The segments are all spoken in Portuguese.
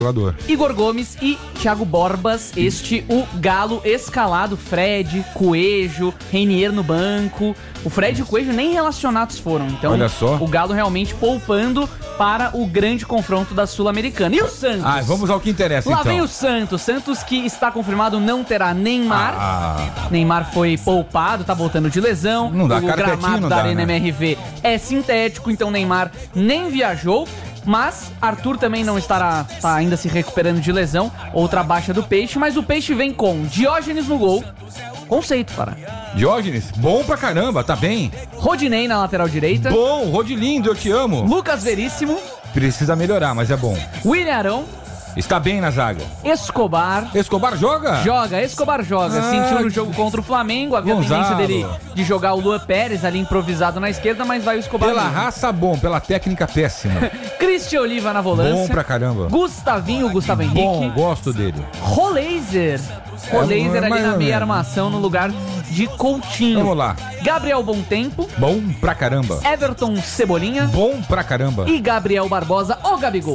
jogador. Igor Gomes e Thiago Borbas, o Galo escalado, Fred, Coelho, Reinier no banco. O Fred e o Coelho nem relacionados foram, então olha só. O Galo realmente poupando para o grande confronto da Sul-Americana. E o Santos? Vamos ao que interessa. Lá então. vem o Santos que está confirmado não terá Neymar. Neymar foi poupado, tá voltando de lesão. Não dá, o gramado da Arena MRV é sintético, então Neymar nem viajou. Mas Arthur também não tá ainda se recuperando de lesão, outra baixa do Peixe, mas o Peixe vem com Diógenes no gol, conceito, Fará. Diógenes, bom pra caramba, tá bem. Rodinei na lateral direita. Bom, Rodilindo, eu te amo. Lucas Veríssimo. Precisa melhorar, mas é bom. William Arão. Está bem na zaga. Escobar joga? Escobar joga. Sentiu no jogo contra o Flamengo, havia tendência dele de jogar o Luan Pérez ali improvisado na esquerda, mas vai o Escobar. Pela raça bom, pela técnica péssima. Cristian Oliva na volância. Bom pra caramba. Gustavo Henrique. Bom, gosto dele. Roleiser ali na meia armação no lugar de Coutinho. Vamos lá. Gabriel Bom Tempo. Bom pra caramba. Everton Cebolinha. Bom pra caramba. E Gabriel Barbosa, o Gabigol.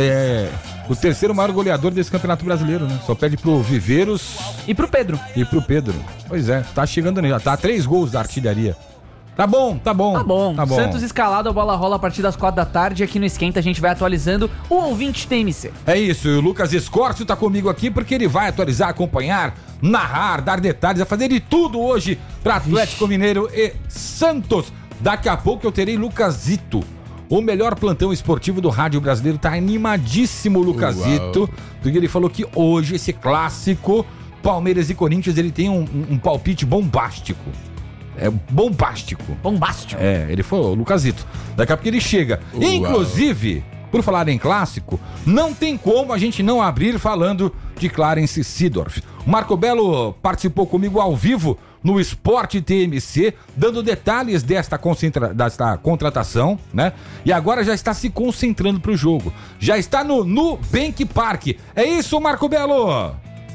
O terceiro maior goleador desse Campeonato Brasileiro, né? Só pede pro Viveiros... E pro Pedro. Pois é, tá chegando já. Tá a 3 gols da artilharia. Tá bom. Santos escalado, a bola rola a partir das 4 da tarde. Aqui no Esquenta a gente vai atualizando o ouvinte TMC. É isso, e o Lucas Escórcio tá comigo aqui porque ele vai atualizar, acompanhar, narrar, dar detalhes, vai fazer de tudo hoje pra Atlético Mineiro e Santos. Daqui a pouco eu terei Lucasito. O melhor plantão esportivo do rádio brasileiro. Tá animadíssimo o Lucasito, porque ele falou que hoje esse clássico Palmeiras e Corinthians, ele tem um palpite bombástico. Bombástico. Ele falou, Lucasito. Daqui a pouco ele chega. Inclusive, por falar em clássico, não tem como a gente não abrir falando de Clarence Seedorf. O Marco Belo participou comigo ao vivo no Esporte TMC, dando detalhes desta contratação, né? E agora já está se concentrando pro jogo. Já está no Nubank Park. É isso, Marco Belo?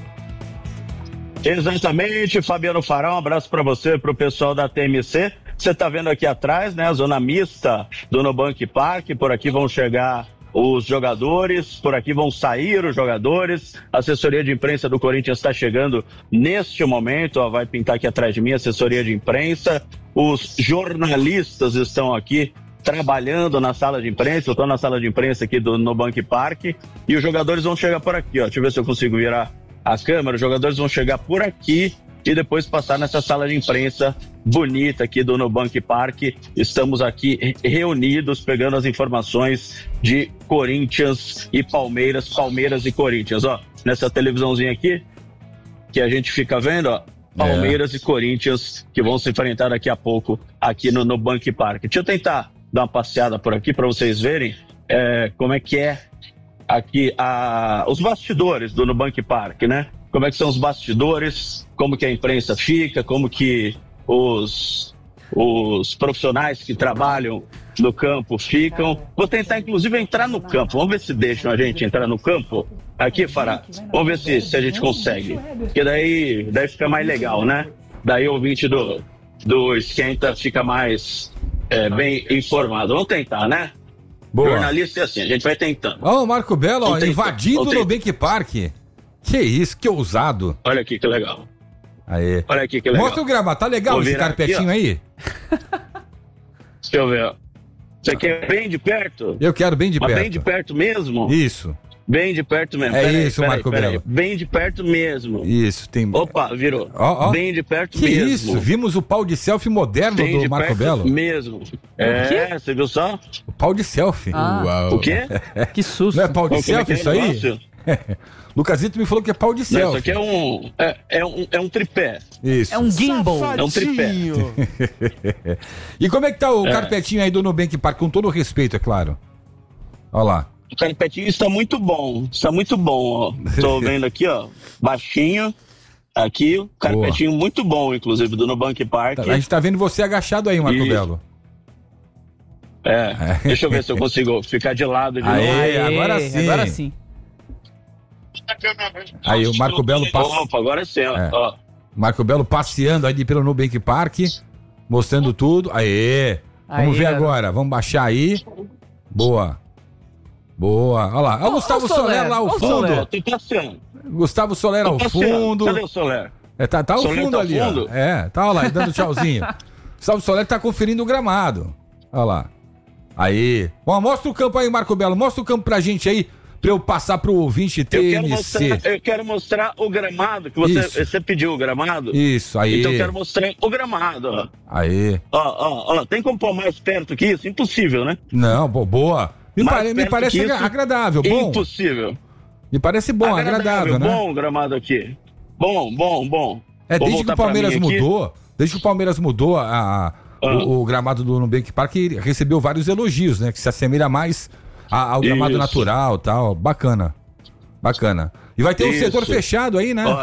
Exatamente, Fabiano Fará, um abraço para você, para o pessoal da TMC. Você tá vendo aqui atrás, né, a zona mista do Nubank Park. Por aqui vão chegar os jogadores, por aqui vão sair os jogadores. A assessoria de imprensa do Corinthians está chegando neste momento, ó, vai pintar aqui atrás de mim a assessoria de imprensa. Os jornalistas estão aqui trabalhando na sala de imprensa. Eu estou na sala de imprensa aqui do Nubank Park e os jogadores vão chegar por aqui, ó. Deixa eu ver se eu consigo virar a câmera. Os jogadores vão chegar por aqui e depois passar nessa sala de imprensa bonita aqui do Nubank Park. Estamos aqui reunidos, pegando as informações de Corinthians e Palmeiras e Corinthians, ó, nessa televisãozinha aqui, que a gente fica vendo, ó, Palmeiras e Corinthians, que vão se enfrentar daqui a pouco aqui no Nubank Park. Deixa eu tentar dar uma passeada por aqui para vocês verem como é que é aqui os bastidores do Nubank Park, né? Como é que são os bastidores, como que a imprensa fica, como que os profissionais que trabalham no campo ficam. Vou tentar, inclusive, entrar no campo. Vamos ver se deixam a gente entrar no campo. Aqui, Fará. Vamos ver se a gente consegue. Porque daí fica mais legal, né? Daí o ouvinte do Esquenta fica mais bem informado. Vamos tentar, né? Boa. Jornalista é assim, a gente vai tentando. Ó, o Marco Belo, ó, invadindo o Nubank Park. Que isso, que ousado. Olha aqui que legal. Aí. Olha aqui que legal. Mostra o gramado, tá legal esse carpetinho aqui, aí? Deixa eu ver, ó. Você quer bem de perto? Eu quero bem de perto. Bem de perto mesmo? Isso. Bem de perto mesmo. Marco Belo. Bem de perto mesmo. Isso, tem... Opa, virou. Ó. Bem de perto que mesmo. Isso, vimos o pau de selfie moderno bem do Marco Belo. Mesmo. Você viu só? O pau de selfie. Uau. O quê? Que susto. Não é pau de selfie isso aí? Lucasito me falou que é pau de selfie. Isso aqui é um tripé. Isso. É um gimbal. Safadinho. É um tripé. E como é que tá o carpetinho aí do Nubank Park? Com todo o respeito, é claro. Olha lá. O carpetinho está muito bom. Está muito bom, ó. Tô vendo aqui, ó. Baixinho. Aqui, o carpetinho muito bom, inclusive, do Nubank Park. A gente tá vendo você agachado aí, Marco Belo. Deixa eu ver se eu consigo ficar de lado de novo. Agora sim. Aí o Marco Belo passa. Opa, agora sim, ó. Marco Belo passeando aí pelo Nubank Park, mostrando tudo. Vamos ver agora. Vamos baixar aí. Boa. Boa. Olha lá. Olha o Gustavo Soler lá ao fundo. Tô passeando. Gustavo Soler ao fundo. Cadê o Soler? Tá ao Soler fundo tá ao ali, fundo? ó. Tá lá, dando tchauzinho. Gustavo Soler tá conferindo o gramado. Olha lá. Aí. Bom, mostra o campo aí, Marco Belo. Mostra o campo pra gente aí, pra eu passar pro ouvinte TMC. Eu quero mostrar o gramado, que você pediu o gramado. Isso, aí. Então eu quero mostrar o gramado, ó. Aí. Ó, tem como pôr mais perto que isso? Impossível, né? Não, boa. Me parece agradável, bom. Impossível. Me parece bom, agradável, né? Bom o gramado aqui. Bom. Desde que o Palmeiras mudou, o gramado do Nubank Park recebeu vários elogios, né? Que se assemelha mais ao gramado natural e tal. Bacana. E vai ter um setor fechado aí, né?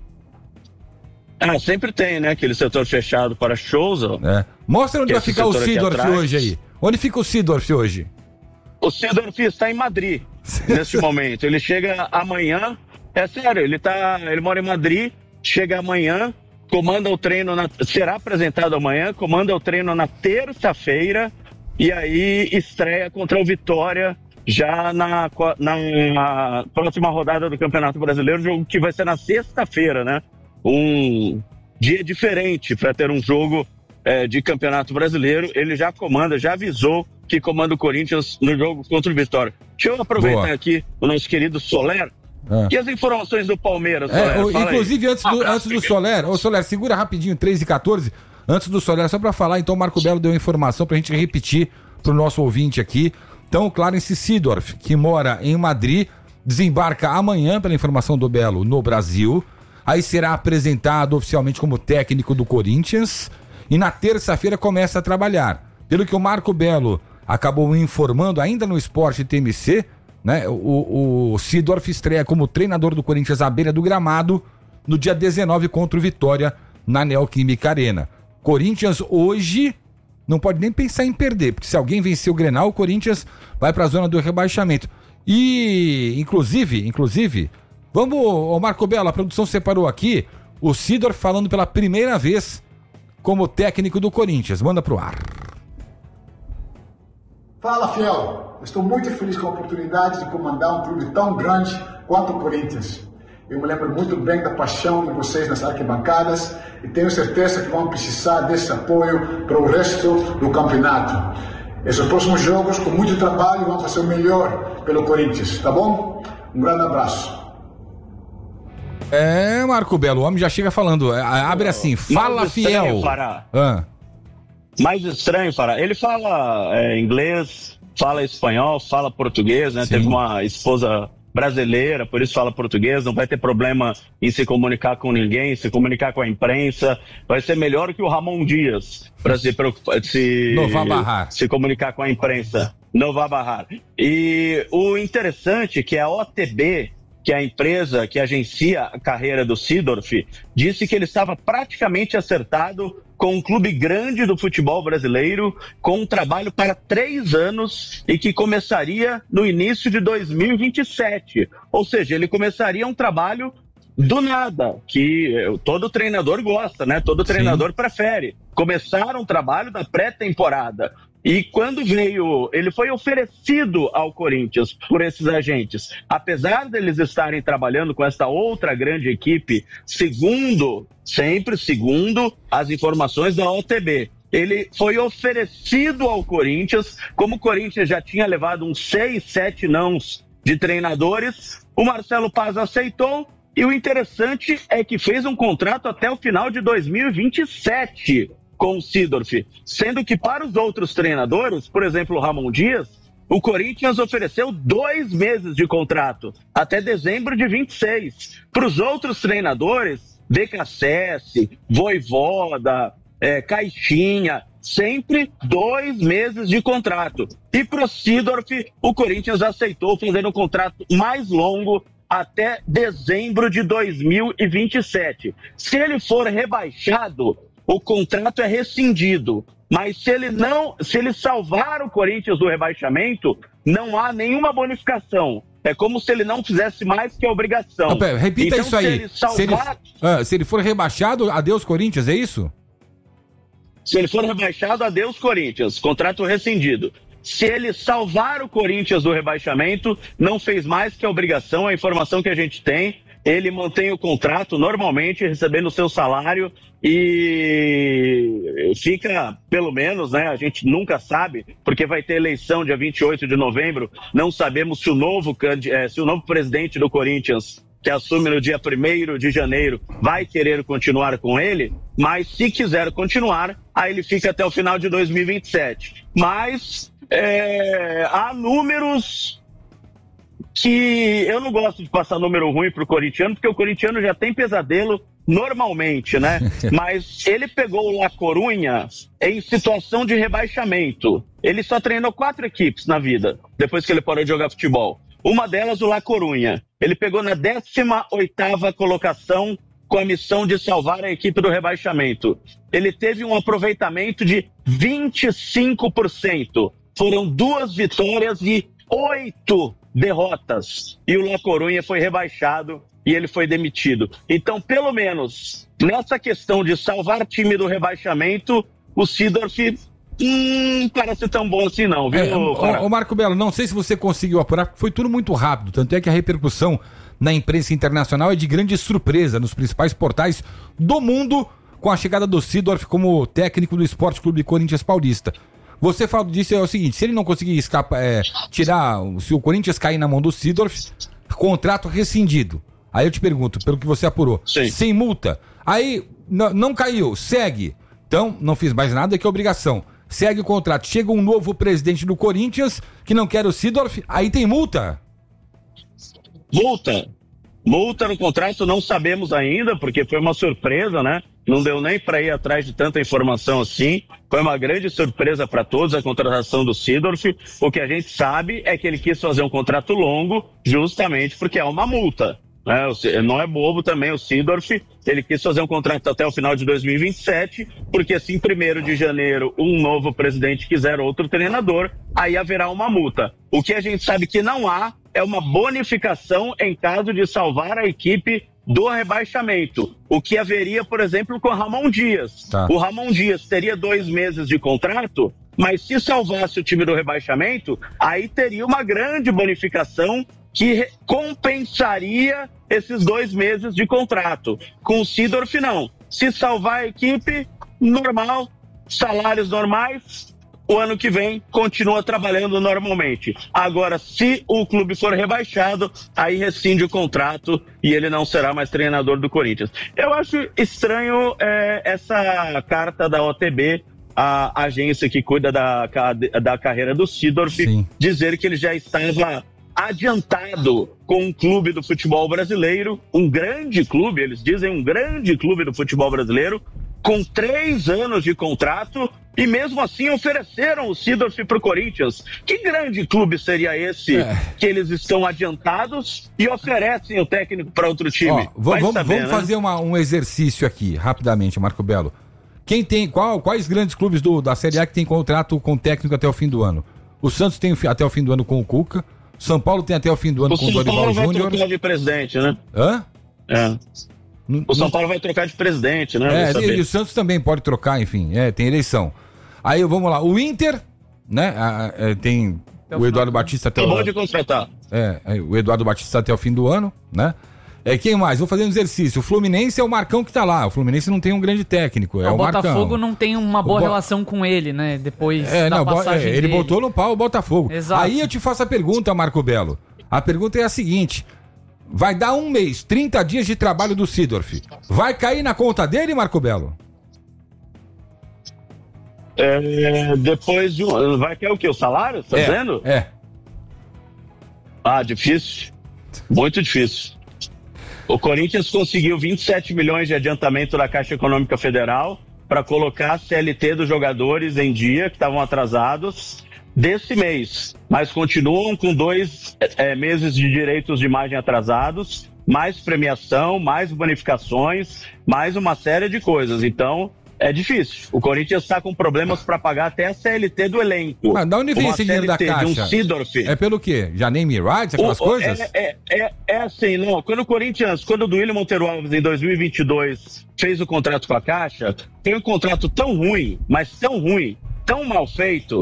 Sempre tem, né? Aquele setor fechado para shows, ó. Mostra onde vai ficar o Seedorf hoje aí. Onde fica o Seedorf hoje? O Seedorf está em Madrid, neste momento. Ele chega amanhã, é sério, ele mora em Madrid, chega amanhã, comanda o treino, será apresentado amanhã, comanda o treino na terça-feira, e aí estreia contra o Vitória, já na próxima rodada do Campeonato Brasileiro, jogo que vai ser na sexta-feira, né? Um dia diferente para ter um jogo de Campeonato Brasileiro. Ele já avisou que comanda o Corinthians no jogo contra o Vitória. Deixa eu aproveitar aqui o nosso querido Soler. E as informações do Palmeiras, Soler? Inclusive, antes do Soler, Soler, segura rapidinho, 3h14, antes do Soler, só pra falar, então o Marco Belo deu informação pra gente repetir pro nosso ouvinte aqui. Então, o Clarence Seedorf, que mora em Madrid, desembarca amanhã, pela informação do Belo, no Brasil. Aí será apresentado oficialmente como técnico do Corinthians e na terça-feira começa a trabalhar. Pelo que o Marco Belo acabou informando ainda no Esporte TMC, né? O Seedorf estreia como treinador do Corinthians à beira do gramado no dia 19 contra o Vitória na Neoquímica Arena. Corinthians hoje não pode nem pensar em perder, porque se alguém vencer o Grenal, o Corinthians vai para a zona do rebaixamento. E, inclusive, vamos, Marco Belo, a produção separou aqui o Seedorf falando pela primeira vez como técnico do Corinthians. Manda pro ar. Fala, fiel. Estou muito feliz com a oportunidade de comandar um clube tão grande quanto o Corinthians. Eu me lembro muito bem da paixão de vocês nas arquibancadas e tenho certeza que vão precisar desse apoio para o resto do campeonato. Esses próximos jogos, com muito trabalho, vamos fazer o melhor pelo Corinthians, tá bom? Um grande abraço. Marco Belo, o homem já chega falando, abre assim, fala, fiel. Mais estranho, Fará. Ele fala inglês, fala espanhol, fala português, né? Sim. Teve uma esposa brasileira, por isso fala português, não vai ter problema em se comunicar com ninguém, se comunicar com a imprensa. Vai ser melhor que o Ramon Dias para se comunicar com a imprensa. Não vai barrar. E o interessante é que a OTB, que é a empresa que agencia a carreira do Seedorf, disse que ele estava praticamente acertado com um clube grande do futebol brasileiro, com um trabalho para 3 anos e que começaria no início de 2027. Ou seja, ele começaria um trabalho do nada, que todo treinador gosta, né? Todo treinador prefere. Começar um trabalho da pré-temporada. E quando veio, ele foi oferecido ao Corinthians por esses agentes. Apesar deles estarem trabalhando com essa outra grande equipe, segundo as informações da OTB, ele foi oferecido ao Corinthians. Como o Corinthians já tinha levado uns 6, 7 nãos de treinadores, o Marcelo Paz aceitou. E o interessante é que fez um contrato até o final de 2027 com o Seedorf, sendo que para os outros treinadores, por exemplo, o Ramon Dias, o Corinthians ofereceu 2 meses de contrato, até dezembro de 26. Para os outros treinadores, BKSS, Voivoda, Caixinha, sempre 2 meses de contrato. E para o Seedorf, o Corinthians aceitou fazer um contrato mais longo, até dezembro de 2027. Se ele for rebaixado, o contrato é rescindido, mas se ele salvar o Corinthians do rebaixamento, não há nenhuma bonificação. É como se ele não fizesse mais que a obrigação. Repita então, isso aí. Se ele for rebaixado, adeus Corinthians, é isso? Se ele for rebaixado, adeus Corinthians, contrato rescindido. se ele salvar o Corinthians do rebaixamento, não fez mais que a obrigação, a informação que a gente tem, ele mantém o contrato normalmente, recebendo o seu salário e fica, pelo menos, né, a gente nunca sabe, porque vai ter eleição dia 28 de novembro, não sabemos se o novo presidente do Corinthians, que assume no dia 1º de janeiro, vai querer continuar com ele, mas se quiser continuar, aí ele fica até o final de 2027. Mas há números que eu não gosto de passar número ruim pro corintiano, porque o corintiano já tem pesadelo normalmente, né? Mas ele pegou o La Coruña em situação de rebaixamento. Ele só treinou 4 equipes na vida, depois que ele parou de jogar futebol. Uma delas, o La Coruña. Ele pegou na 18ª colocação com a missão de salvar a equipe do rebaixamento. Ele teve um aproveitamento de 25%. Foram 2 vitórias e 8 derrotas. E o La Coruña foi rebaixado e ele foi demitido. Então, pelo menos, nessa questão de salvar time do rebaixamento, o Seedorf parece tão bom assim não, viu? Ô Marco Belo, não sei se você conseguiu apurar, foi tudo muito rápido, tanto é que a repercussão na imprensa internacional é de grande surpresa nos principais portais do mundo com a chegada do Seedorf como técnico do Esporte Clube Corinthians Paulista. Você fala disso, é o seguinte, se ele não conseguir se o Corinthians cair na mão do Seedorf, contrato rescindido. Aí eu te pergunto, pelo que você apurou, sem multa, aí não caiu, segue. Então, não fiz mais nada que obrigação. Segue o contrato. Chega um novo presidente do Corinthians que não quer o Seedorf, aí tem multa. Multa no contrato, não sabemos ainda, porque foi uma surpresa, né? Não deu nem para ir atrás de tanta informação assim. Foi uma grande surpresa para todos a contratação do Seedorf. O que a gente sabe é que ele quis fazer um contrato longo justamente porque é uma multa. Não é bobo também o Seedorf, ele quis fazer um contrato até o final de 2027, porque se em 1º de janeiro um novo presidente quiser outro treinador, aí haverá uma multa. O que a gente sabe que não há é uma bonificação em caso de salvar a equipe do rebaixamento. O que haveria, por exemplo, com o Ramon Dias. Tá. O Ramon Dias teria 2 meses de contrato, mas se salvasse o time do rebaixamento, aí teria uma grande bonificação que compensaria esses 2 meses de contrato. Com o Seedorf, não. Se salvar a equipe, normal, salários normais, o ano que vem continua trabalhando normalmente. Agora, se o clube for rebaixado, aí rescinde o contrato e ele não será mais treinador do Corinthians. Eu acho estranho essa carta da OTB, a agência que cuida da carreira do Seedorf, dizer que ele já estava adiantado com um clube do futebol brasileiro, um grande clube, eles dizem um grande clube do futebol brasileiro, com 3 anos de contrato, e mesmo assim ofereceram o Seedorf para o Corinthians. Que grande clube seria esse que eles estão adiantados e oferecem o técnico para outro time? Vamos fazer um exercício aqui, rapidamente, Marco Belo. Quais grandes clubes da Série A que tem contrato com o técnico até o fim do ano? O Santos tem até o fim do ano com o Cuca. São Paulo tem até o fim do ano com o Dorival Júnior. O São Paulo vai trocar de presidente, né? Hã? O São Paulo vai trocar de presidente, né? E o Santos também pode trocar, enfim, tem eleição. Aí vamos lá, o Inter, né? Tem o Eduardo Batista até o... Acabou de contratar. O Eduardo Batista até o fim do ano, né? Quem mais? Vou fazer um exercício. O Fluminense é o Marcão que tá lá. O Fluminense não tem um grande técnico. O Botafogo não tem uma boa relação com ele, né? Depois da passagem ele dele. botou no pau o Botafogo. Exato. Aí eu te faço a pergunta, Marco Belo. A pergunta é a seguinte: vai dar 1 mês, 30 dias de trabalho do Seedorf. Vai cair na conta dele, Marco Belo? Depois de vai cair o quê? O salário? Tá dizendo? Difícil. Muito difícil. O Corinthians conseguiu 27 milhões de adiantamento da Caixa Econômica Federal para colocar a CLT dos jogadores em dia, que estavam atrasados, desse mês. Mas continuam com 2 meses de direitos de imagem atrasados, mais premiação, mais bonificações, mais uma série de coisas. Então, é difícil. O Corinthians está com problemas para pagar até a CLT do elenco. Mas de onde vem esse dinheiro da Caixa? De um Seedorf. É pelo quê? Já nem rights, aquelas coisas? Assim, não. Quando o Duílio Monteiro Alves, em 2022, fez o contrato com a Caixa, foi um contrato tão ruim, mas tão ruim, tão mal feito,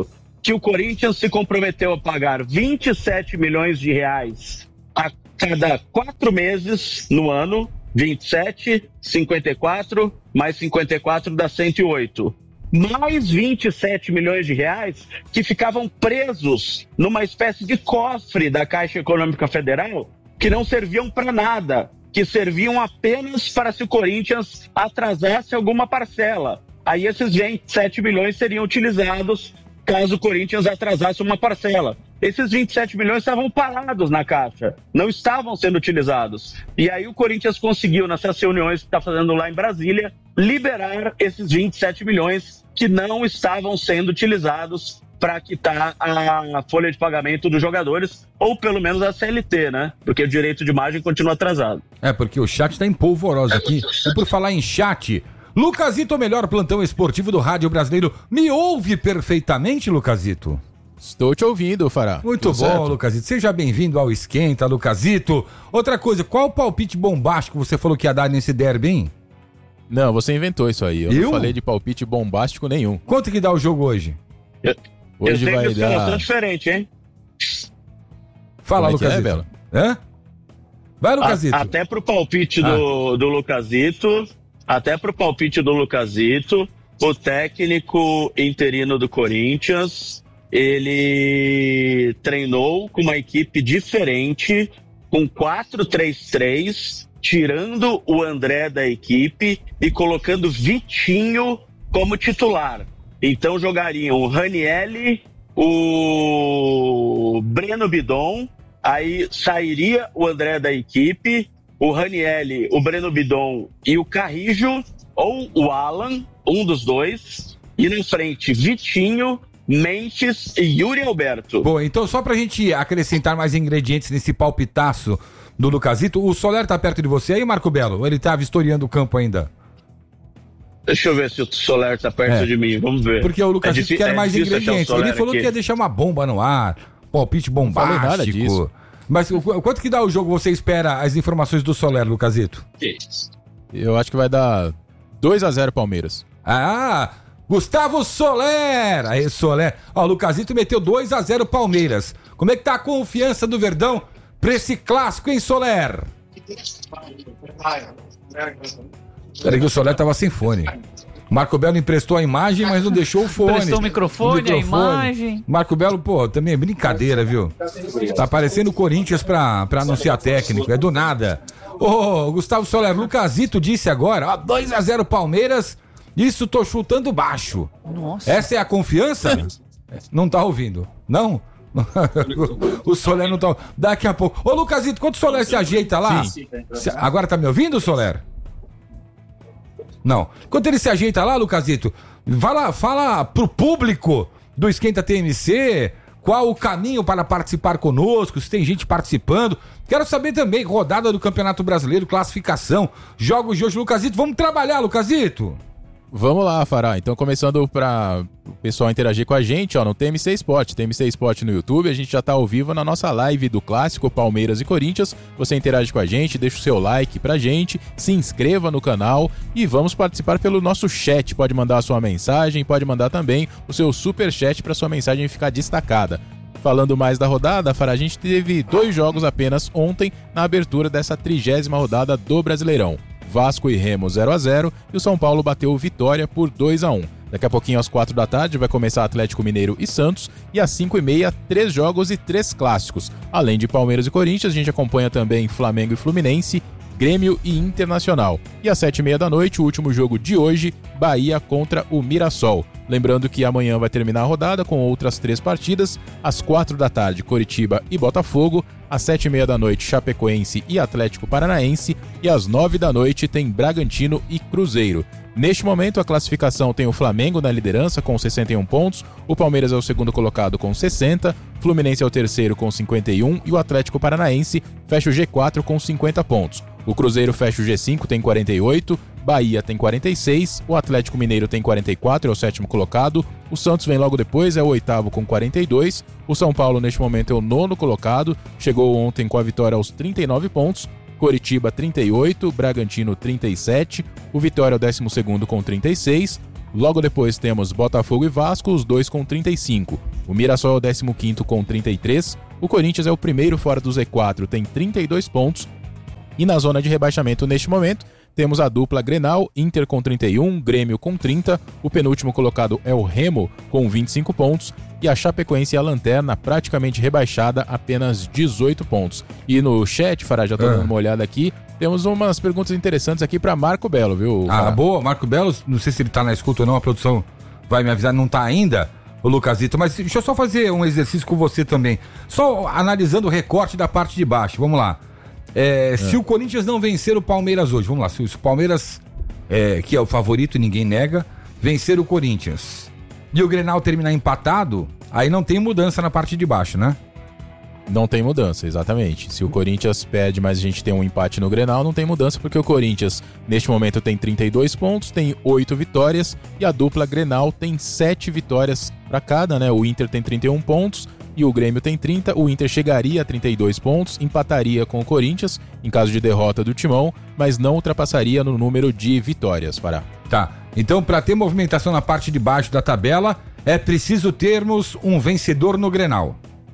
que o Corinthians se comprometeu a pagar 27 milhões de reais a cada 4 meses no ano, 27, 54, mais 54 dá 108. Mais 27 milhões de reais que ficavam presos numa espécie de cofre da Caixa Econômica Federal, que não serviam para nada, que serviam apenas para se o Corinthians atrasasse alguma parcela. Aí esses 27 milhões seriam utilizados caso o Corinthians atrasasse uma parcela. Esses 27 milhões estavam parados na Caixa, não estavam sendo utilizados. E aí o Corinthians conseguiu, nessas reuniões que está fazendo lá em Brasília, liberar esses 27 milhões que não estavam sendo utilizados para quitar a folha de pagamento dos jogadores, ou pelo menos a CLT, né? Porque o direito de imagem continua atrasado. Porque o chat está em polvorosa aqui. E por falar em chat, Lucazito, o melhor plantão esportivo do rádio brasileiro. Me ouve perfeitamente, Lucazito? Estou te ouvindo, Fará. Muito tudo bom, certo? Lucazito. Seja bem-vindo ao Esquenta, Lucazito. Outra coisa, qual o palpite bombástico você falou que ia dar nesse derby, hein? Não, você inventou isso aí. Eu não falei de palpite bombástico nenhum. Quanto que dá o jogo hoje? Hoje eu vai tenho dar... diferente, hein? Fala, Como é que Lucazito. é, Bela? Hã? Vai, Lucazito. Até pro palpite do Lucazito, o técnico interino do Corinthians, ele treinou com uma equipe diferente, com 4-3-3, tirando o André da equipe e colocando Vitinho como titular. Então jogariam o Ranieri, o Breno Bidon, aí sairia o André da equipe, o Ranieri, o Breno Bidon e o Carrijo, ou o Alan, um dos dois, e na frente Vitinho, Mendes e Yuri Alberto. Bom, então só pra gente acrescentar mais ingredientes nesse palpitaço do Lucazito, o Soler tá perto de você aí, Marco Belo? Ou ele tá vistoriando o campo ainda? Deixa eu ver se o Soler tá perto de mim, vamos ver. Porque o Lucazito quer mais ingredientes. Ele falou que ia deixar uma bomba no ar, palpite bombástico. Não falei nada disso. Mas quanto que dá o jogo? Você espera as informações do Soler, Lucazito? Eu acho que vai dar 2-0 Palmeiras. Gustavo Soler! Aí, Soler. Ó, o Lucazito meteu 2-0 Palmeiras. Como é que tá a confiança do Verdão pra esse clássico, hein, Soler? Peraí que o Soler tava sem fone. Marco Belo emprestou a imagem, mas não deixou o fone. Emprestou o microfone, a imagem. Marco Belo, pô, também é brincadeira, viu? Tá parecendo o Corinthians pra anunciar técnico, é do nada. Ô, Gustavo Soler, Lucazito disse agora, ó, 2-0 Palmeiras, isso tô chutando baixo. Nossa. Essa é a confiança? Não tá ouvindo, não? O Soler não tá... Daqui a pouco... Ô, Lucazito, quando o Soler se ajeita lá... Sim. Agora tá me ouvindo, Soler? Não. Enquanto ele se ajeita lá, Lucazito, fala pro público do Esquenta TMC qual o caminho para participar conosco, se tem gente participando. Quero saber também, rodada do Campeonato Brasileiro, classificação, jogos de hoje. Lucazito, vamos trabalhar, Lucazito? Vamos lá, Fará. Então, começando para o pessoal interagir com a gente, ó, no TMC Sport. TMC Sport no YouTube, a gente já tá ao vivo na nossa live do Clássico Palmeiras e Corinthians. Você interage com a gente, deixa o seu like pra gente, se inscreva no canal e vamos participar pelo nosso chat. Pode mandar a sua mensagem, pode mandar também o seu superchat para sua mensagem ficar destacada. Falando mais da rodada, Fará, a gente teve 2 jogos apenas ontem na abertura dessa 30ª rodada do Brasileirão. Vasco e Remo 0-0 e o São Paulo bateu Vitória por 2-1. Daqui a pouquinho às 4 da tarde vai começar Atlético Mineiro e Santos e às 5h30 3 jogos e 3 clássicos. Além de Palmeiras e Corinthians, a gente acompanha também Flamengo e Fluminense, Grêmio e Internacional. E às 7h30 da noite, o último jogo de hoje, Bahia contra o Mirassol. Lembrando que amanhã vai terminar a rodada com outras 3 partidas. Às 4 da tarde, Coritiba e Botafogo. Às 7h30 da noite, Chapecoense e Atlético Paranaense. E às 9 da noite tem Bragantino e Cruzeiro. Neste momento, a classificação tem o Flamengo na liderança com 61 pontos, o Palmeiras é o segundo colocado com 60, Fluminense é o terceiro com 51 e o Atlético Paranaense fecha o G4 com 50 pontos. O Cruzeiro fecha o G5, tem 48, Bahia tem 46, o Atlético Mineiro tem 44, é o sétimo colocado, o Santos vem logo depois, é o oitavo com 42, o São Paulo neste momento é o nono colocado, chegou ontem com a vitória aos 39 pontos, Coritiba 38, Bragantino 37, o Vitória é o 12º com 36, Logo depois temos Botafogo e Vasco, os dois com 35. O Mirassol é o 15º com 33. O Corinthians é o primeiro fora do Z4, tem 32 pontos. E na zona de rebaixamento neste momento, temos a dupla Grenal, Inter com 31, Grêmio com 30. O penúltimo colocado é o Remo com 25 pontos. E a Chapecoense é a lanterna, praticamente rebaixada, apenas 18 pontos. E no chat, Fará, já tô dando uma olhada aqui, temos umas perguntas interessantes aqui para Marco Belo, viu? Fará? Boa, Marco Belo, não sei se ele tá na escuta ou não, a produção vai me avisar, não tá ainda, o Lucasito, mas deixa eu só fazer um exercício com você também. Só analisando o recorte da parte de baixo, vamos lá. Se o Corinthians não vencer o Palmeiras hoje, vamos lá, se o Palmeiras, que é o favorito, ninguém nega, vencer o Corinthians e o Grenal terminar empatado, aí não tem mudança na parte de baixo, né? Não tem mudança, exatamente. Se o Corinthians perde, mas a gente tem um empate no Grenal, não tem mudança, porque o Corinthians, neste momento, tem 32 pontos, tem 8 vitórias, e a dupla Grenal tem 7 vitórias para cada, né? O Inter tem 31 pontos e o Grêmio tem 30. O Inter chegaria a 32 pontos, empataria com o Corinthians, em caso de derrota do Timão, mas não ultrapassaria no número de vitórias, Pará. Tá, então para ter movimentação na parte de baixo da tabela, é preciso termos um vencedor no Grenal.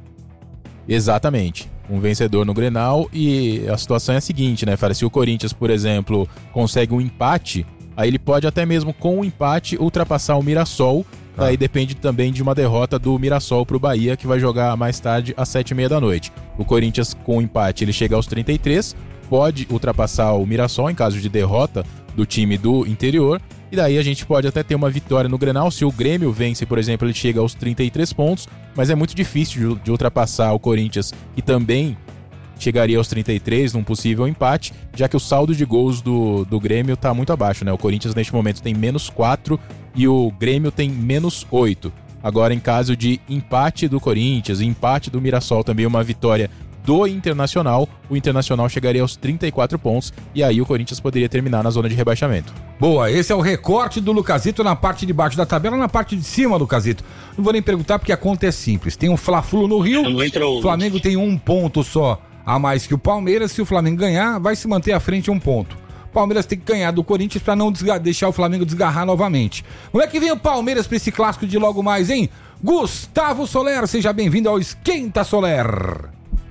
Exatamente, um vencedor no Grenal, e a situação é a seguinte, né, Fara? Se o Corinthians, por exemplo, consegue um empate, aí ele pode até mesmo com um empate ultrapassar o Mirassol, aí depende também de uma derrota do Mirassol pro Bahia, que vai jogar mais tarde às 7h30 da noite. O Corinthians com um empate ele chega aos 33, pode ultrapassar o Mirassol em caso de derrota do time do interior, e daí a gente pode até ter uma vitória no Grenal. Se o Grêmio vence, por exemplo, ele chega aos 33 pontos, mas é muito difícil de ultrapassar o Corinthians, que também chegaria aos 33 num possível empate, já que o saldo de gols do Grêmio está muito abaixo, né? O Corinthians neste momento tem -4 e o Grêmio tem -8. Agora, em caso de empate do Corinthians e empate do Mirassol, também uma vitória do Internacional, o Internacional chegaria aos 34 pontos, e aí o Corinthians poderia terminar na zona de rebaixamento. Boa, esse é o recorte do Lucasito na parte de baixo da tabela, na parte de cima, Lucasito. Não vou nem perguntar porque a conta é simples. Tem um Fla-Flu no Rio, o Flamengo tem 1 ponto só a mais que o Palmeiras. Se o Flamengo ganhar, vai se manter à frente 1 ponto. O Palmeiras tem que ganhar do Corinthians para não deixar o Flamengo desgarrar novamente. Como é que vem o Palmeiras para esse clássico de logo mais, hein? Gustavo Soler, seja bem-vindo ao Esquenta Soler.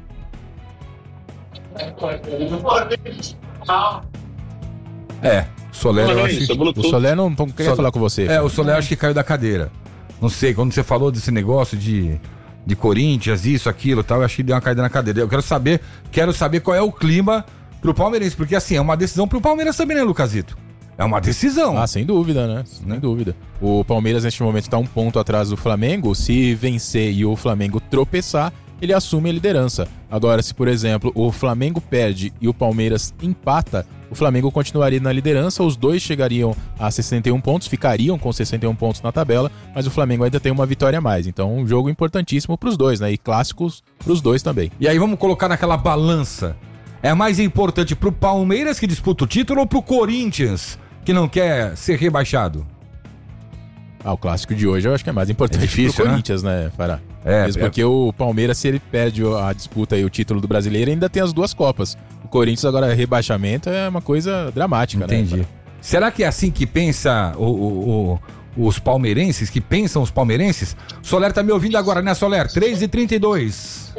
Soler, eu acho que... O Soler não queria falar com você. O Soler acho que caiu da cadeira. Não sei, quando você falou desse negócio de Corinthians, isso, aquilo, tal, eu acho que deu uma caída na cadeira. Eu quero saber qual é o clima pro Palmeirense, porque assim, é uma decisão pro Palmeiras também, né, Lucasito? É uma decisão. Ah, sem dúvida, né? Sem dúvida. O Palmeiras neste momento está 1 ponto atrás do Flamengo. Se vencer e o Flamengo tropeçar, ele assume a liderança. Agora, se por exemplo o Flamengo perde e o Palmeiras empata, o Flamengo continuaria na liderança, os dois chegariam a 61 pontos, ficariam com 61 pontos na tabela, mas o Flamengo ainda tem uma vitória a mais. Então, um jogo importantíssimo para os dois, né? E clássicos para os dois também. E aí vamos colocar naquela balança. É mais importante pro Palmeiras, que disputa o título, ou pro Corinthians, que não quer ser rebaixado? O clássico de hoje eu acho que é mais importante pro Corinthians, né, Fará? Mesmo porque o Palmeiras, se ele perde a disputa e o título do Brasileiro, ainda tem as 2 Copas. O Corinthians agora, rebaixamento, é uma coisa dramática, Entendi. Né? Será que é assim que pensa os palmeirenses, que pensam os palmeirenses? Soler tá me ouvindo agora, né, Soler? 3h32.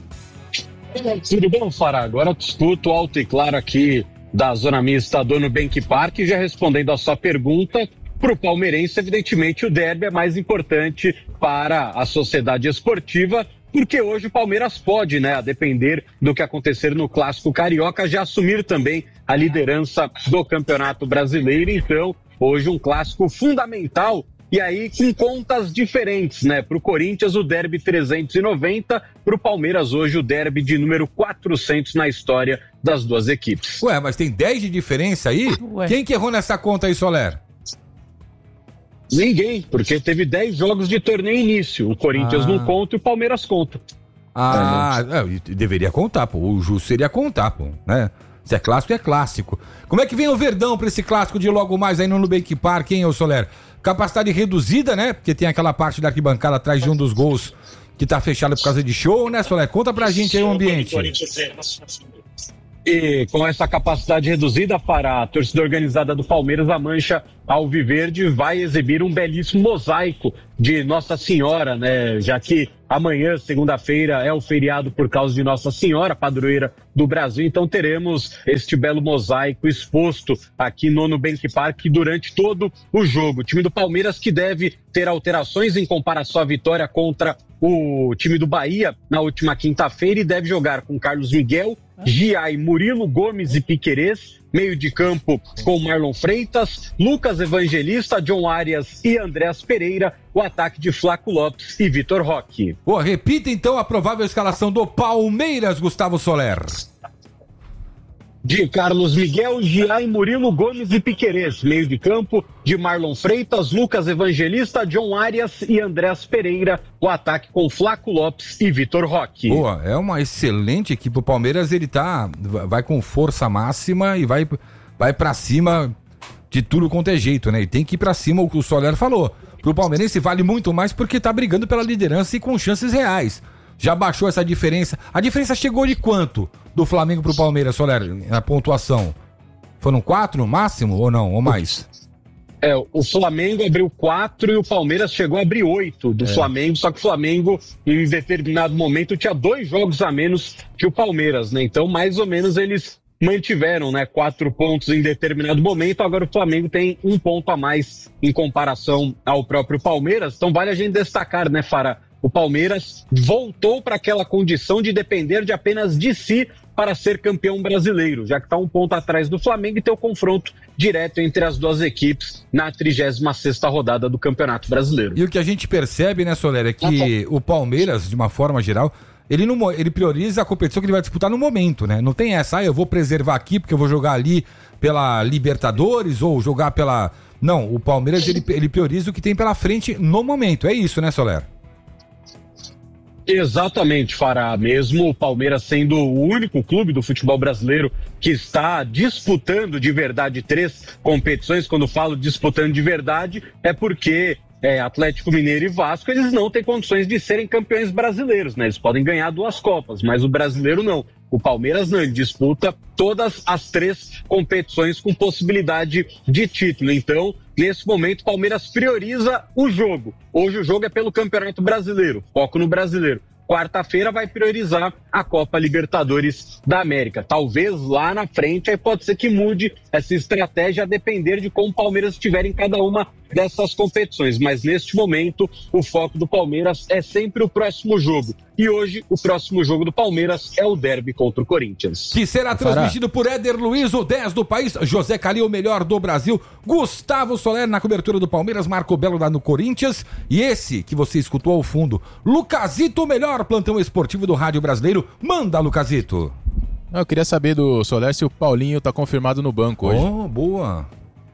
Tudo bom, Fará? Agora eu discuto alto e claro aqui da Zona Mista do Nubank Park, já respondendo a sua pergunta. Para o palmeirense, evidentemente, o derby é mais importante para a sociedade esportiva, porque hoje o Palmeiras pode, né, a depender do que acontecer no Clássico Carioca, já assumir também a liderança do Campeonato Brasileiro. Então, hoje um clássico fundamental, e aí com contas diferentes, né? Para o Corinthians, o derby 390, para o Palmeiras, hoje, o derby de número 400 na história das duas equipes. Ué, mas tem 10 de diferença aí? Quem que errou nessa conta aí, Soler? Ninguém, porque teve 10 jogos de torneio início. O Corinthians não conta e o Palmeiras conta. Deveria contar, pô. O justo seria contar, pô, né? Se é clássico, é clássico. Como é que vem o Verdão pra esse clássico de logo mais aí no Nubank Park, hein, ô Soler? Capacidade reduzida, né? Porque tem aquela parte da arquibancada atrás de um dos gols que tá fechado por causa de show, né, Soler? Conta pra gente aí o ambiente. E com essa capacidade reduzida para a torcida organizada do Palmeiras, a Mancha Alviverde vai exibir um belíssimo mosaico de Nossa Senhora, né? Já que amanhã, segunda-feira, é o feriado por causa de Nossa Senhora, padroeira do Brasil. Então teremos este belo mosaico exposto aqui no Nubank Park durante todo o jogo. O time do Palmeiras que deve ter alterações em comparação à vitória contra o time do Bahia na última quinta-feira e deve jogar com Carlos Miguel, Giai, Murilo, Gomes e Piquerez, meio de campo com Marlon Freitas, Lucas Evangelista, John Arias e Andrés Pereira, o ataque de Flaco Lopes e Vitor Roque. Pô, repita então a provável escalação do Palmeiras, Gustavo Soler. De Carlos Miguel, Giai, Murilo, Gomes e Piquerez, meio de campo de Marlon Freitas, Lucas Evangelista, John Arias e Andrés Pereira, o ataque com Flaco Lopes e Vitor Roque. Boa, é uma excelente equipe. O Palmeiras, ele vai com força máxima e vai pra cima de tudo quanto é jeito, né? E tem que ir pra cima, o que o Soler falou. Pro palmeirense vale muito mais porque tá brigando pela liderança e com chances reais. Já baixou essa diferença. A diferença chegou de quanto do Flamengo pro Palmeiras, Soler, na pontuação? Foram 4 no máximo ou não? Ou mais? O Flamengo abriu 4 e o Palmeiras chegou a abrir 8 do Flamengo, só que o Flamengo em determinado momento tinha 2 jogos a menos que o Palmeiras, né? Então mais ou menos eles mantiveram, né, 4 pontos em determinado momento. Agora o Flamengo tem 1 ponto a mais em comparação ao próprio Palmeiras. Então vale a gente destacar, né, Fará? O Palmeiras voltou para aquela condição de depender de apenas de si para ser campeão brasileiro, já que está 1 ponto atrás do Flamengo e tem o confronto direto entre as duas equipes na 36ª rodada do Campeonato Brasileiro. E o que a gente percebe, né, Soler, é que o Palmeiras, de uma forma geral, ele prioriza a competição que ele vai disputar no momento, né? Não tem essa, eu vou preservar aqui porque eu vou jogar ali pela Libertadores ou jogar pela... Não, o Palmeiras ele prioriza o que tem pela frente no momento, é isso, né, Soler? Exatamente, Fará. Mesmo o Palmeiras sendo o único clube do futebol brasileiro que está disputando de verdade 3 competições, quando falo disputando de verdade, é porque Atlético Mineiro e Vasco, eles não têm condições de serem campeões brasileiros, né? Eles podem ganhar 2 Copas, mas o brasileiro não. O Palmeiras não, ele disputa todas as 3 competições com possibilidade de título. Então, nesse momento, o Palmeiras prioriza o jogo. Hoje o jogo é pelo Campeonato Brasileiro, foco no brasileiro. Quarta-feira vai priorizar a Copa Libertadores da América. Talvez lá na frente aí pode ser que mude essa estratégia a depender de como o Palmeiras estiver em cada uma dessas competições. Mas neste momento o foco do Palmeiras é sempre o próximo jogo. E hoje o próximo jogo do Palmeiras é o derby contra o Corinthians. Que será transmitido por Éder Luiz, o 10 do país, José Calil, o melhor do Brasil, Gustavo Soler na cobertura do Palmeiras, Marco Belo lá no Corinthians, e esse que você escutou ao fundo, Lucazito, o melhor plantão esportivo do rádio brasileiro. Manda, Lucazito. Eu queria saber do Soler se o Paulinho tá confirmado no banco hoje. Oh, boa.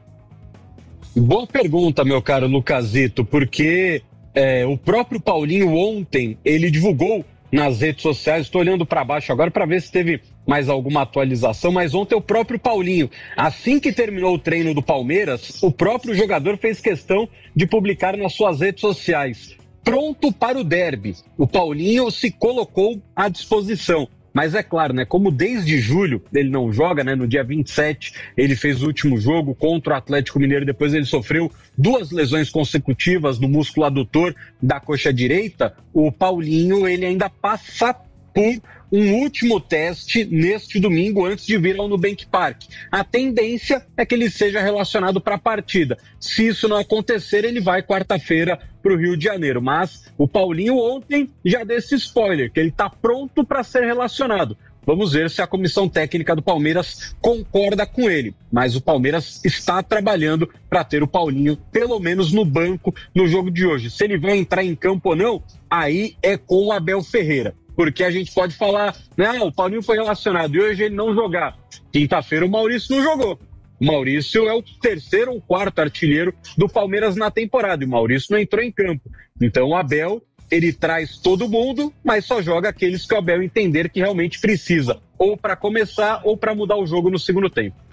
Boa pergunta, meu caro Lucazito, porque o próprio Paulinho ontem, ele divulgou nas redes sociais, estou olhando para baixo agora para ver se teve mais alguma atualização, mas ontem o próprio Paulinho, assim que terminou o treino do Palmeiras, o próprio jogador fez questão de publicar nas suas redes sociais: pronto para o derby. O Paulinho se colocou à disposição. Mas é claro, né, como desde julho ele não joga, né, no dia 27 ele fez o último jogo contra o Atlético Mineiro, depois ele sofreu 2 lesões consecutivas no músculo adutor da coxa direita, o Paulinho ele ainda passa por um último teste neste domingo antes de vir ao Nubank Park. A tendência é que ele seja relacionado para a partida. Se isso não acontecer, ele vai quarta-feira para o Rio de Janeiro. Mas o Paulinho ontem já deu esse spoiler, que ele está pronto para ser relacionado. Vamos ver se a comissão técnica do Palmeiras concorda com ele. Mas o Palmeiras está trabalhando para ter o Paulinho, pelo menos no banco, no jogo de hoje. Se ele vai entrar em campo ou não, aí é com o Abel Ferreira. Porque a gente pode falar, o Paulinho foi relacionado e hoje ele não jogar. Quinta-feira o Maurício não jogou. O Maurício é o 3º ou 4º artilheiro do Palmeiras na temporada e o Maurício não entrou em campo. Então o Abel, ele traz todo mundo, mas só joga aqueles que o Abel entender que realmente precisa, ou para começar ou para mudar o jogo no segundo tempo.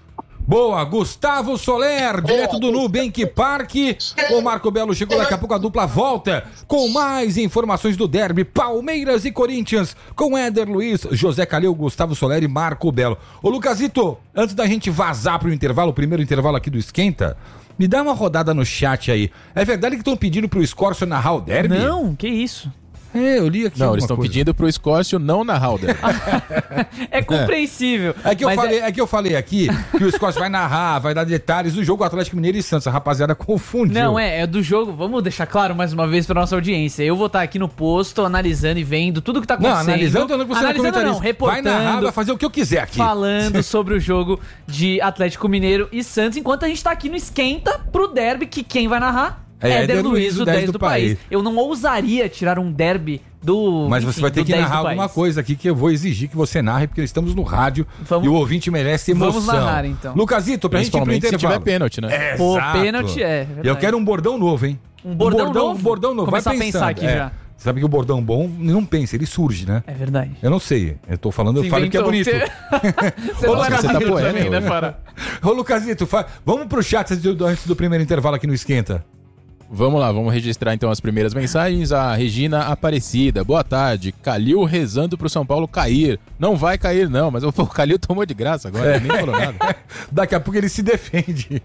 Boa, Gustavo Soler, direto do Nubank Park. O Marco Belo chegou, daqui a pouco a dupla volta com mais informações do derby Palmeiras e Corinthians, com Éder Luiz, José Calil, Gustavo Soler e Marco Belo. Ô Lucasito, antes da gente vazar pro intervalo, o primeiro intervalo aqui do Esquenta, me dá uma rodada no chat aí. É verdade que estão pedindo pro Scorcio narrar o derby? Não, que isso? Eu li aqui. Não, eles estão pedindo pro Scorcio não narrar o derby. É compreensível. É que eu falei aqui que o Scorcio vai narrar, vai dar detalhes do jogo Atlético Mineiro e Santos. A rapaziada confundiu. Não, é do jogo. Vamos deixar claro mais uma vez pra nossa audiência. Eu vou estar aqui no posto analisando e vendo tudo que tá acontecendo. Não, analisando não, reportando. Vai narrar, vai fazer o que eu quiser aqui. Falando sobre o jogo de Atlético Mineiro e Santos, enquanto a gente tá aqui no Esquenta pro derby, que quem vai narrar? Éder Luiz, o 10 do país. Eu não ousaria tirar um derby do. Mas você vai ter que narrar alguma coisa aqui que eu vou exigir que você narre, porque estamos no rádio e o ouvinte merece emoção. Vamos narrar, então. Lucasito, pra gente ir pro intervalo. Se tiver pênalti, né? Pô, pênalti é. Eu quero um bordão novo, hein? Um bordão novo? Um bordão novo. Começar vai a pensar aqui já. Sabe que o bordão bom não pensa, ele surge, né? É verdade. Eu não sei. Eu tô falando, eu falo que é bonito. Você não era você tá bonito poeta, também, né, Fará? Ô, Lucasito, vamos pro chat antes do primeiro intervalo aqui no Esquenta. Vamos lá, vamos registrar então as primeiras mensagens. A Regina Aparecida, boa tarde. Calil rezando pro São Paulo cair. Não vai cair não, mas o Calil tomou de graça agora, nem falou nada. Daqui a pouco ele se defende.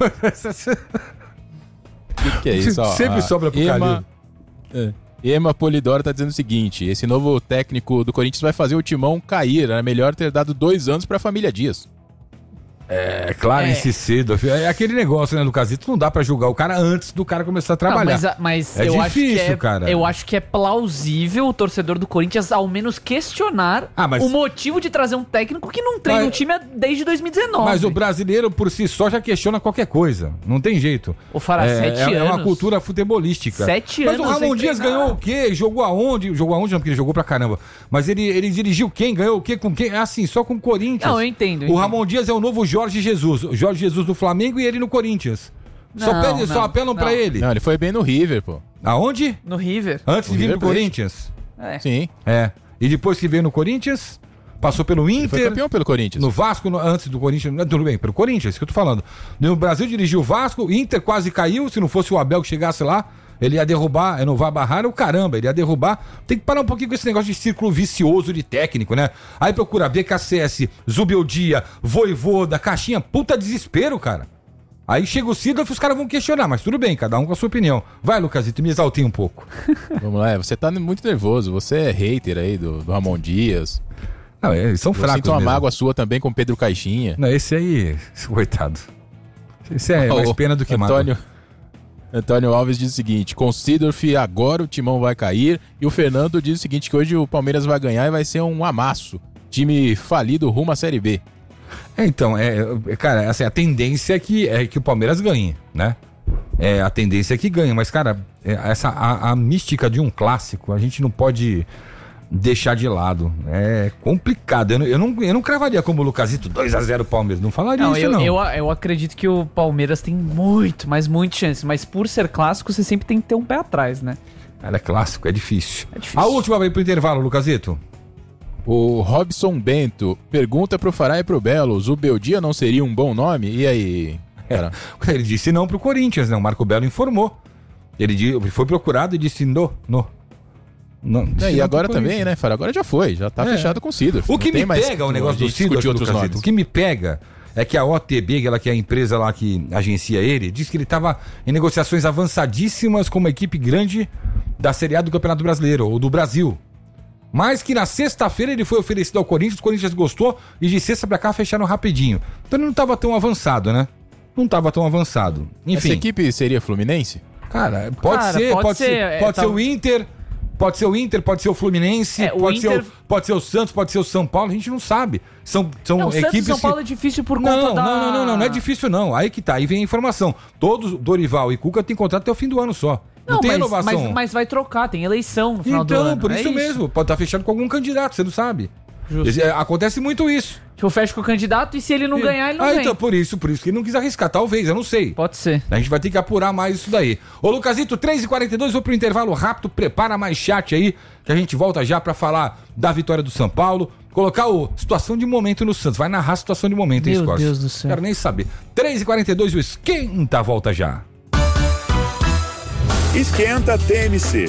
O que é isso? Sempre sobra pro Calil. Ema Polidoro tá dizendo o seguinte: esse novo técnico do Corinthians vai fazer o Timão cair. Era melhor ter dado 2 anos pra família Dias. Clarence cedo. É aquele negócio, né, Lucasito? Não dá pra julgar o cara antes do cara começar a trabalhar. Mas é eu difícil, acho que cara. Eu acho que é plausível o torcedor do Corinthians ao menos questionar o motivo de trazer um técnico que não treina o time desde 2019. Mas o brasileiro, por si só, já questiona qualquer coisa. Não tem jeito. O Fará, 7 anos. É uma cultura futebolística. 7 anos. Mas o Ramon Dias ganhou o quê? Jogou aonde? Jogou aonde não, porque ele jogou pra caramba. Mas ele dirigiu quem? Ganhou o quê? Com quem? Assim, só com o Corinthians. Não, eu entendo. O Ramon Dias é o novo Jorge Jesus. O Jorge Jesus do Flamengo e ele no Corinthians. Só apelam pra ele. Não, ele foi bem no River, pô. Aonde? No River. Antes de vir no Corinthians? Sim. E depois que veio no Corinthians, passou pelo Inter. Ele foi campeão pelo Corinthians. No Vasco, antes do Corinthians. Tudo bem, pelo Corinthians, isso que eu tô falando. No Brasil dirigiu o Vasco, Inter quase caiu. Se não fosse o Abel que chegasse lá, ele ia derrubar, não vai barrar, o caramba, ele ia derrubar. Tem que parar um pouquinho com esse negócio de círculo vicioso de técnico, né? Aí procura BKSS, Zubeldia, Voivoda, Caixinha, puta desespero, cara. Aí chega o Sidorf, os caras vão questionar, mas tudo bem, cada um com a sua opinião. Vai, Lucasito, me exaltei um pouco. Vamos lá, você tá muito nervoso, você é hater aí do Ramon Dias. Não, eles são fracos sinto uma mágoa sua também com Pedro Caixinha. Não, esse aí, coitado. Esse é mais pena do que mágoa. Antônio Alves diz o seguinte: com Sidorf agora o Timão vai cair. E o Fernando diz o seguinte, que hoje o Palmeiras vai ganhar e vai ser um amasso. Time falido rumo à Série B. Então, cara, assim, a tendência é que o Palmeiras ganhe, né? A tendência é que ganhe, mas, cara, a mística de um clássico a gente não pode deixar de lado. É complicado. Eu não cravaria como o Lucasito 2-0 Palmeiras. Não falaria isso, não. Eu acredito que o Palmeiras tem muito, mas muita chance. Mas por ser clássico, você sempre tem que ter um pé atrás, né? É clássico, é difícil. A última vai pro intervalo, Lucasito. O Robson Bento pergunta pro Fará e pro Belo: Zubeldia não seria um bom nome? E aí? Ele disse não pro Corinthians, né? O Marco Belo informou. Ele foi procurado e disse não. E agora também, né, Fará? Agora já tá fechado com o Sidorf. O que me pega o negócio do Sidorf, Lucasito, o que me pega é que a OTB, ela que é a empresa lá que agencia ele, disse que ele estava em negociações avançadíssimas com uma equipe grande da Série A do Campeonato Brasileiro, ou do Brasil. Mas que na sexta-feira ele foi oferecido ao Corinthians, o Corinthians gostou e de sexta pra cá fecharam rapidinho. Então ele não estava tão avançado, né? Não estava tão avançado. Enfim. Essa equipe seria Fluminense? Cara, pode ser o Inter, pode ser o Inter, pode ser o Fluminense, pode ser o Santos, pode ser o São Paulo, a gente não sabe. São equipes. Santos e São Paulo é difícil por conta não é difícil não. Aí que tá, aí vem a informação. Todos, Dorival e Cuca, tem contrato até o fim do ano só. Não tem inovação. Mas vai trocar, tem eleição no final do ano. Então, por isso mesmo. Pode estar fechado com algum candidato, você não sabe. Acontece muito isso. Tipo, fecha com o candidato e se ele não ganhar, ele não vem. Então, por isso que ele não quis arriscar. Talvez, eu não sei. Pode ser. A gente vai ter que apurar mais isso daí. Ô, Lucasito, 3h42, vou pro intervalo rápido. Prepara mais chat aí, que a gente volta já pra falar da vitória do São Paulo. colocar o situação de momento no Santos. Vai narrar a situação de momento, hein, Meu Scorcio? Deus do céu. Quero nem saber. 3h42, o Esquenta volta já. Esquenta TMC.